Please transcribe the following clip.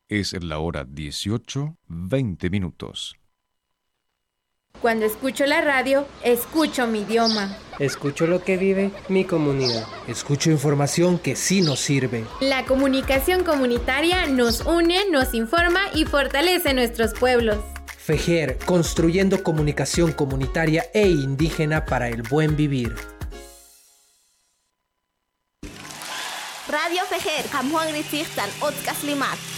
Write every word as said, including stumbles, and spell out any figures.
Es la hora dieciocho, veinte minutos. Cuando escucho la radio, escucho mi idioma. Escucho lo que vive mi comunidad. Escucho información que sí nos sirve. La comunicación comunitaria nos une, nos informa y fortalece nuestros pueblos. FEJER, construyendo comunicación comunitaria e indígena para el buen vivir. Radio FEJER, Kamhuang Ritzihtan, Otkas Limat.